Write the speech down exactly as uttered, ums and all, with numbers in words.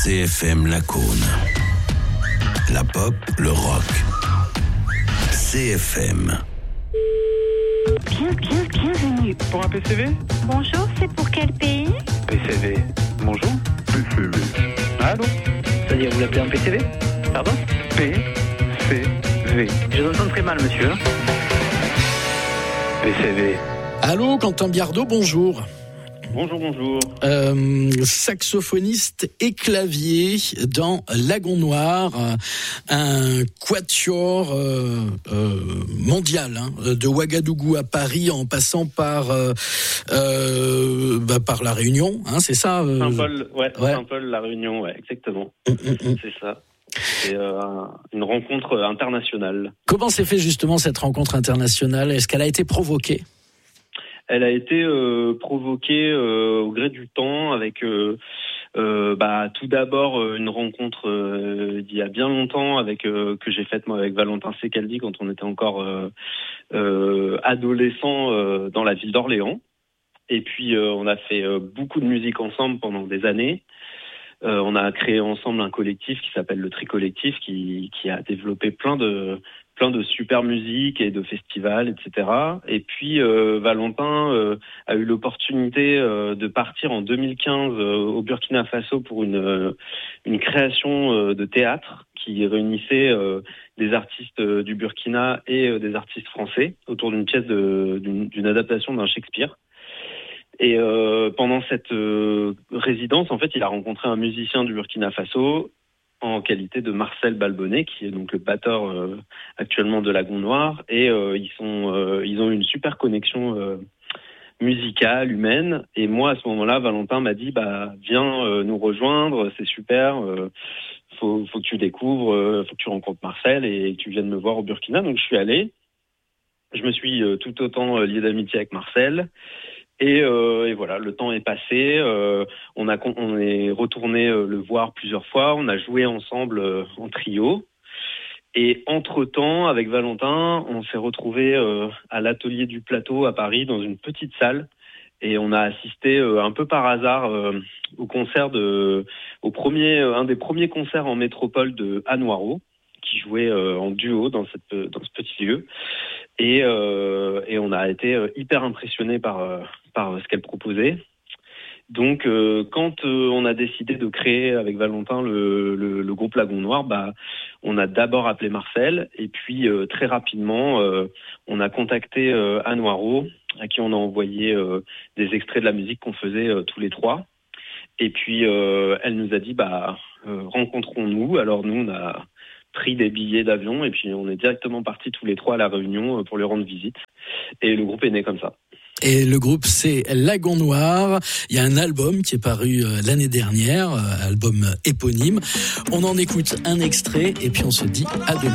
C F M Lacaune. La pop, le rock. C F M. Bien, bien, bienvenue. Pour un P C V ? Bonjour, c'est pour quel pays ? P C V. Bonjour. P C V. Allô ? C'est-à-dire, vous l'appelez un P C V ? Pardon ? P C V. Je vous entends très mal, monsieur. P C V. Allô, Quentin Biardeau, bonjour. Bonjour, bonjour. Euh, saxophoniste et clavier dans Lagon Noir, un quatuor euh, euh, mondial, hein, de Ouagadougou à Paris, en passant par euh, euh, bah, par la Réunion, hein, c'est ça euh... Saint-Paul, ouais, ouais. Saint-Paul, la Réunion, ouais, exactement. Mmh, mmh. C'est ça. C'est euh, une rencontre internationale. Comment s'est fait justement cette rencontre internationale ? Est-ce qu'elle a été provoquée ? Elle a été euh, provoquée euh, au gré du temps avec euh, euh, bah, tout d'abord euh, une rencontre euh, d'il y a bien longtemps avec euh, que j'ai faite moi avec Valentin Secaldi quand on était encore euh, euh, adolescent euh, dans la ville d'Orléans. Et puis euh, on a fait euh, beaucoup de musique ensemble pendant des années. Euh, on a créé ensemble un collectif qui s'appelle le Tri Collectif qui, qui a développé plein de plein de super musique et de festivals, et cetera. Et puis euh, Valentin euh, a eu l'opportunité euh, de partir en deux mille quinze euh, au Burkina Faso pour une euh, une création euh, de théâtre qui réunissait euh, des artistes euh, du Burkina et euh, des artistes français autour d'une pièce de, d'une, d'une adaptation d'un Shakespeare. Et euh, pendant cette euh, résidence, en fait, il a rencontré un musicien du Burkina Faso en qualité de Marcel Balbonnet, qui est donc le batteur euh, actuellement de Lagon Noir. Et euh, ils sont, euh, ils ont eu une super connexion euh, musicale, humaine. Et moi, à ce moment-là, Valentin m'a dit, bah, viens euh, nous rejoindre, c'est super. Euh, faut, faut que tu découvres, euh, faut que tu rencontres Marcel et que tu viennes me voir au Burkina. Donc, je suis allé. Je me suis euh, tout autant euh, lié d'amitié avec Marcel. Et, euh, et voilà, le temps est passé. Euh, on a on est retourné euh, le voir plusieurs fois. On a joué ensemble euh, en trio. Et entre-temps, avec Valentin, on s'est retrouvé euh, à l'atelier du Plateau à Paris dans une petite salle. Et on a assisté euh, un peu par hasard euh, au concert de, au premier, euh, un des premiers concerts en métropole de Anne Noiro, qui jouait euh, en duo dans cette dans ce petit lieu. Et, euh, et on a été hyper impressionnés par, euh, par ce qu'elle proposait. Donc, euh, quand euh, on a décidé de créer avec Valentin le, le, le groupe Lagon Noir, bah, on a d'abord appelé Marcel. Et puis, euh, très rapidement, euh, on a contacté euh, Anne Noiro, à qui on a envoyé euh, des extraits de la musique qu'on faisait euh, tous les trois. Et puis, euh, elle nous a dit, bah, euh, rencontrons-nous. Alors, nous, on a pris des billets d'avion et puis on est directement partis tous les trois à La Réunion pour lui rendre visite. Et le groupe est né comme ça. Et le groupe, c'est Lagon Noir. Il y a un album qui est paru l'année dernière, album éponyme. On en écoute un extrait et puis on se dit à demain.